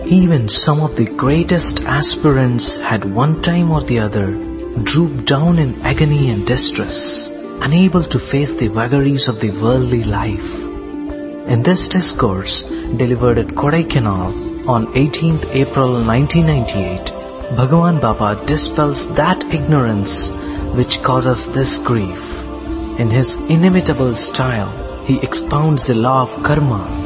Even some of the greatest aspirants had one time or the other drooped down in agony and distress, unable to face the vagaries of the worldly life. In this discourse, delivered at Kodaikanal on 18th April 1998, Bhagavan Baba dispels that ignorance which causes this grief. In his inimitable style, he expounds the law of karma